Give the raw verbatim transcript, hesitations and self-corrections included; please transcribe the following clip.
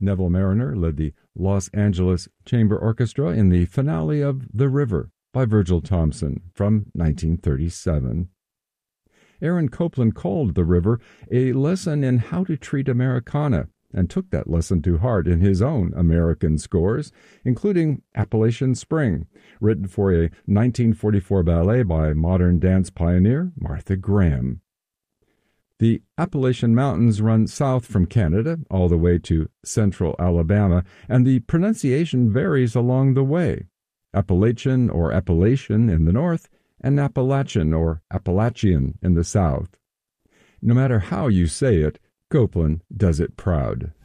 Neville Mariner led the Los Angeles Chamber Orchestra in the finale of The River by Virgil Thomson from nineteen thirty-seven. Aaron Copland called The River a lesson in how to treat Americana, and took that lesson to heart in his own American scores, including Appalachian Spring, written for a nineteen forty-four ballet by modern dance pioneer Martha Graham. The Appalachian Mountains run south from Canada all the way to central Alabama, and the pronunciation varies along the way. Appalachian or Appalachian in the north, and Appalachian or Appalachian in the south. No matter how you say it, Copland does it proud.